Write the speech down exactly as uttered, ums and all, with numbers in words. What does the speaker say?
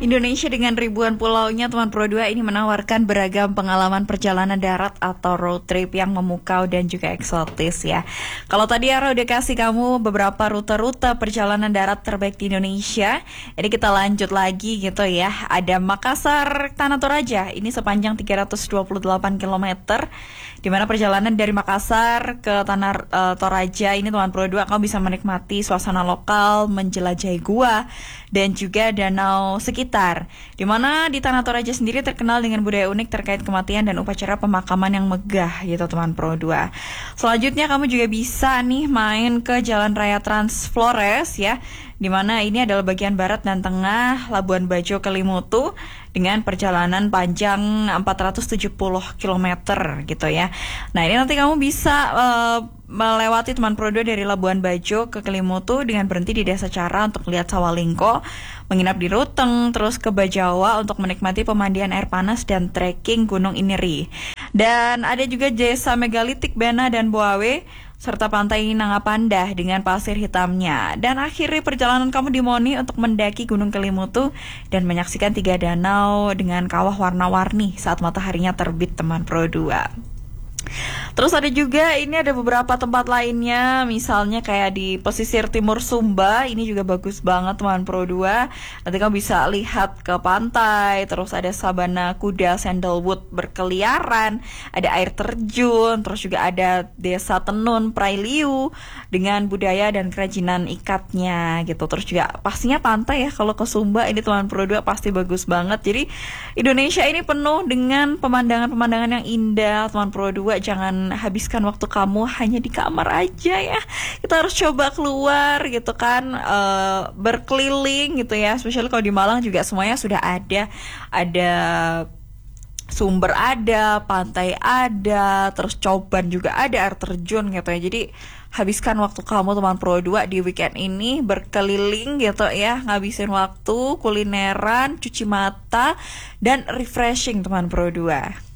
Indonesia dengan ribuan pulaunya, teman Pro dua ini menawarkan beragam pengalaman perjalanan darat atau road trip yang memukau dan juga eksotis ya. Kalau tadi Ara udah kasih kamu beberapa rute-rute perjalanan darat terbaik di Indonesia, jadi kita lanjut lagi gitu ya. Ada Makassar Tanah Toraja, ini sepanjang tiga ratus dua puluh delapan kilometer, di mana perjalanan dari Makassar ke Tanah uh, Toraja ini teman Pro dua kamu bisa menikmati suasana lokal, menjelajahi gua dan juga danau sekitar. Di mana di Tanah Toraja sendiri terkenal dengan budaya unik terkait kematian dan upacara pemakaman yang megah gitu teman Pro dua. Selanjutnya kamu juga bisa nih main ke Jalan Raya Trans Flores ya, di mana ini adalah bagian barat dan tengah Labuan Bajo Kelimutu dengan perjalanan panjang empat ratus tujuh puluh kilometer gitu ya. Nah, ini nanti kamu bisa uh, melewati teman Pro dua dari Labuan Bajo ke Kelimutu dengan berhenti di Desa Cara untuk melihat Sawalingko, menginap di Ruteng, terus ke Bajawa untuk menikmati pemandian air panas dan trekking Gunung Iniri. Dan ada juga Desa Megalitik Bena dan Boawe serta pantai Nangapandah dengan pasir hitamnya. Dan akhiri perjalanan kamu di Moni untuk mendaki Gunung Kelimutu dan menyaksikan tiga danau dengan kawah warna-warni saat mataharinya terbit teman Pro dua. Terus ada juga ini ada beberapa tempat lainnya, misalnya kayak di pesisir timur Sumba, ini juga bagus banget teman Pro dua. Nanti kamu bisa lihat ke pantai, terus ada sabana kuda sandalwood berkeliaran, ada air terjun, terus juga ada desa tenun Prailiu dengan budaya dan kerajinan ikatnya gitu. Terus juga pastinya pantai ya, kalau ke Sumba ini teman Pro dua pasti bagus banget. Jadi Indonesia ini penuh dengan pemandangan-pemandangan yang indah teman Pro dua. Jangan habiskan waktu kamu hanya di kamar aja ya. Kita harus coba keluar gitu kan, uh, berkeliling gitu ya. Especially kalau di Malang juga semuanya sudah ada. Ada sumber ada, pantai ada, terus Coban juga ada, air terjun gitu ya. Jadi habiskan waktu kamu teman Pro dua di weekend ini berkeliling gitu ya, ngabisin waktu, kulineran, cuci mata, dan refreshing teman Pro dua.